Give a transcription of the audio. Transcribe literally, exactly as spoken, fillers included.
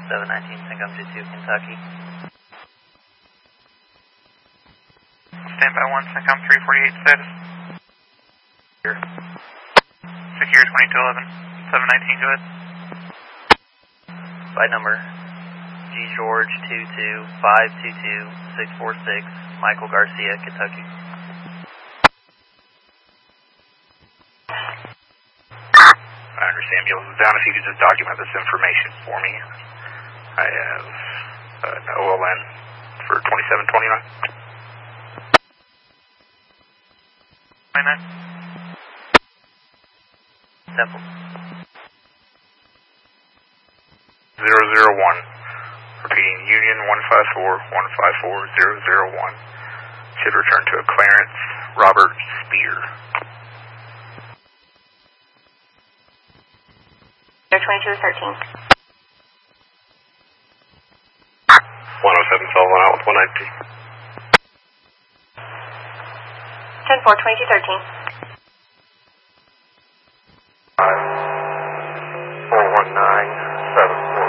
seven nineteen Syncom two two, Kentucky. Standby one, Syncom three forty-eight, status. Here. Secure twenty-two eleven, seven nineteen, go ahead. Flight number G George two two five two two six four six, Michael Garcia, Kentucky. I understand. Ambulance down. If you could just document this information for me. I have uh, an O L N for twenty-seven twenty-nine. twenty-nine. Temple. zero zero one. Repeating, Union one five four one five four zero zero one. Should return to a Clarence Robert Spear. twenty-two thirteen. one oh seven Sullivan out with one nineteen. ten four, twenty-two thirteen. four one nine.